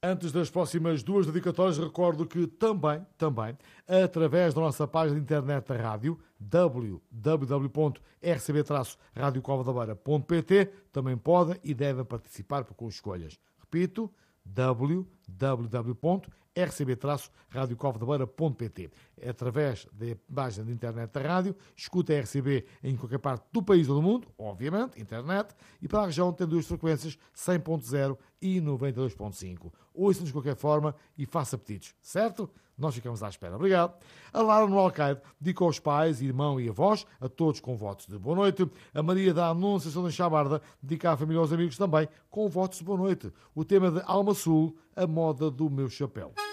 Antes das próximas duas dedicatórias, recordo que também, através da nossa página de internet da rádio, www.rcb-radiocovadebeira.pt, também podem e devem participar com escolhas. Repito, www.rcb-radiocovadebeira.pt. Através da página de internet da rádio, escuta a RCB em qualquer parte do país ou do mundo, obviamente, internet, e para a região tem duas frequências, 100.0 e 92.5. Ouça-nos de qualquer forma e faça pedidos, certo? Nós ficamos à espera. Obrigado. A Lara no Alcaide dedica aos pais, irmão e avós, a todos com votos de boa noite. A Maria da Anunciação da Chabarda dedica à família e aos amigos também com votos de boa noite. O tema de Alma Sul, a moda do meu chapéu.